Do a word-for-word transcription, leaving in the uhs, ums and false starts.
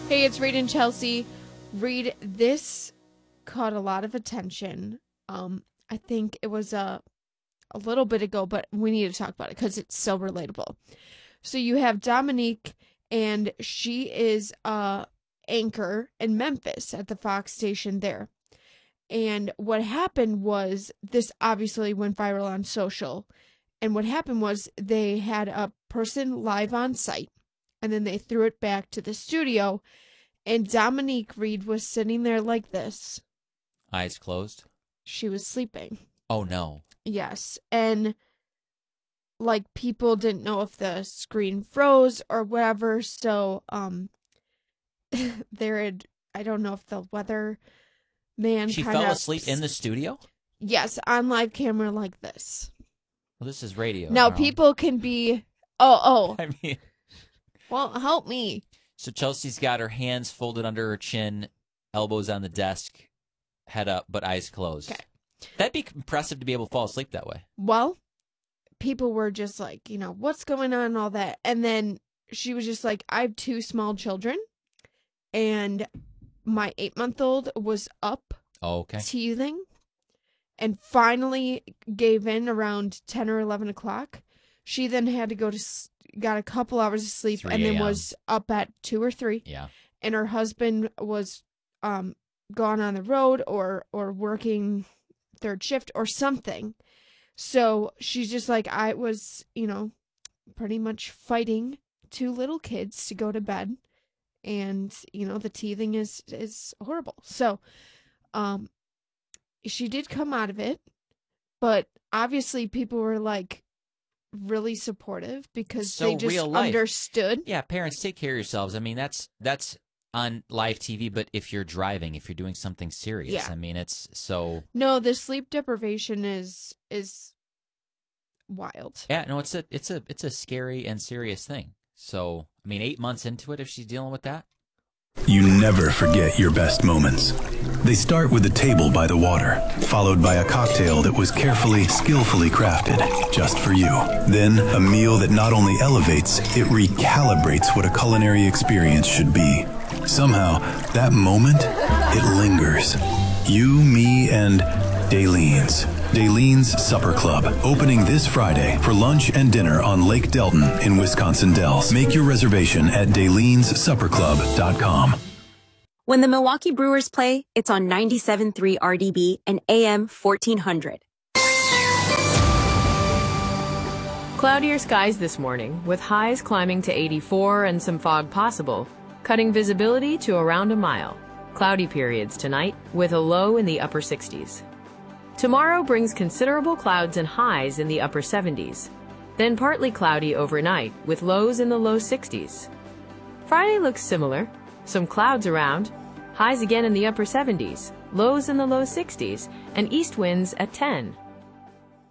Hey, it's Reed and Chelsea. Reed, this caught a lot of attention. Um, I think it was a, a little bit ago, but we need to talk about it because it's so relatable. So you have Dominique, and she is a anchor in Memphis at the Fox station there. And what happened was, this obviously went viral on social. And what happened was they had a person live on site, and then they threw it back to the studio. And Dominique Reed was sitting there like this. Eyes closed? She was sleeping. Oh, no. Yes. And, like, people didn't know if the screen froze or whatever. So, um, there had, I don't know if the weather man She kind fell of, asleep in the studio? Yes, on live camera like this. Well, this is radio. Now, Carl. people can be, oh, oh. I mean, well, help me. So Chelsea's got her hands folded under her chin, elbows on the desk, head up, but eyes closed. Okay. That'd be impressive to be able to fall asleep that way. Well, people were just like, you know, what's going on and all that. And then she was just like, I have two small children, and my eight-month-old was up, oh, okay. teething, and finally gave in around ten or eleven o'clock. She then had to go to, got a couple hours of sleep, and then was up at two or three. Yeah. And her husband was um gone on the road or or working third shift or something. So she's just like, I was, you know, pretty much fighting two little kids to go to bed. And, you know, the teething is is horrible. So um she did come out of it, but obviously people were like really supportive because So they just real life. understood. Yeah, parents, take care of yourselves. I mean, that's that's on live T V, but if you're driving, if you're doing something serious, Yeah. I mean, it's so... No, the sleep deprivation is is wild. Yeah, no, it's a it's a it's a scary and serious thing. So, I mean, eight months into it, if she's dealing with that. You never forget your best moments. They start with a table by the water, followed by a cocktail that was carefully, skillfully crafted just for you. Then a meal that not only elevates, it recalibrates what a culinary experience should be. Somehow, that moment, it lingers. You, me, and Dalene's. Dalene's Supper Club, opening this Friday for lunch and dinner on Lake Delton in Wisconsin Dells. Make your reservation at dalens supper club dot com. When the Milwaukee Brewers play, it's on ninety-seven point three R D B and A M fourteen hundred. Cloudier skies this morning, with highs climbing to eighty-four and some fog possible, cutting visibility to around a mile. Cloudy periods tonight, with a low in the upper sixties. Tomorrow brings considerable clouds and highs in the upper seventies. Then partly cloudy overnight, with lows in the low sixties. Friday looks similar. Some clouds around, highs again in the upper seventies, lows in the low sixties, and east winds at ten.